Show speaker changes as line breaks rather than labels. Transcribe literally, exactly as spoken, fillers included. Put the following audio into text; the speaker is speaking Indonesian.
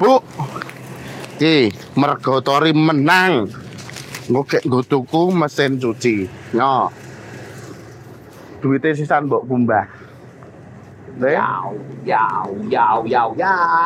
Bu. Ki, mergo Tori menang. Nggo nggo tuku mesin cuci. Yo. Duitnya sisan mbok kumbah.
Yau, yau, yau, yau, yau.